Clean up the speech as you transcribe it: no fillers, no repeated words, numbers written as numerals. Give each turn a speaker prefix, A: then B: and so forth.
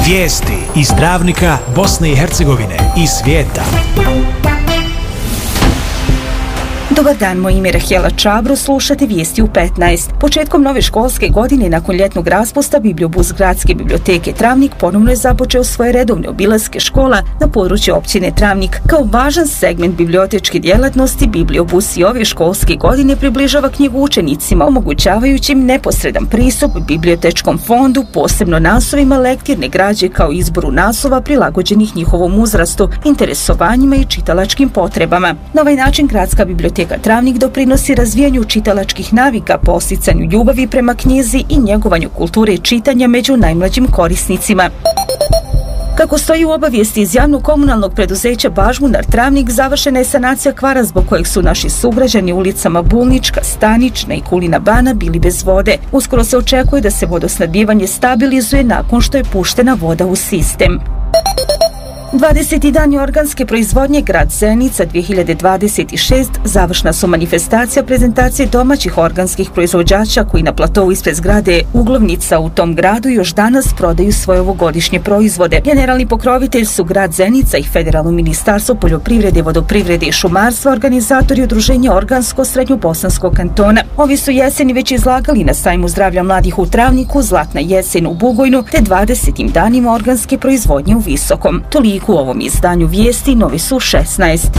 A: Vijesti iz Travnika, Bosne i Hercegovine i svijeta.
B: Dobar dan, moje ime je Rahela Čabro, slušate vijesti u 15. Početkom nove školske godine, nakon ljetnog raspusta, Bibliobus Gradske biblioteke Travnik ponovno je započeo svoje redovne obilaske škola na području općine Travnik. Kao važan segment bibliotečke djelatnosti, Bibliobus i ove školske godine približava knjigu učenicima, omogućavajući im neposredan pristup bibliotečkom fondu, posebno naslovima lektirne građe kao izboru naslova prilagođenih njihovom uzrastu, interesovanjima i čitalačkim potrebama. Na ovaj način Gradska biblioteka Travnik doprinosi razvijanju čitalačkih navika, podsticanju ljubavi prema knjizi i njegovanju kulture čitanja među najmlađim korisnicima. Kako stoji u obavijesti iz javnog komunalnog preduzeća Bažmunar Travnik, završena je sanacija kvara zbog kojeg su naši sugrađani ulicama Bulnička, Stanična i Kulina Bana bili bez vode. Uskoro se očekuje da se vodosnabdijevanje stabilizuje nakon što je puštena voda u sistem. 20. dan organske proizvodnje Grad Zenica 2026 završna su manifestacija prezentacije domaćih organskih proizvođača koji na platovu ispred zgrade Uglovnica u tom gradu još danas prodaju svoje ovogodišnje proizvode. Generalni pokrovitelj su Grad Zenica i Federalno ministarstvo poljoprivrede, vodoprivrede i šumarstva, organizatori udruženja Organsko Srednjobosanskog kantona. Ovi su jeseni već izlagali na sajmu zdravlja mladih u Travniku, Zlatna jesen u Bugojnu te 20. danima organske proizvodnje u Visokom. Toliko u ovom izdanju vijesti, novi su 16.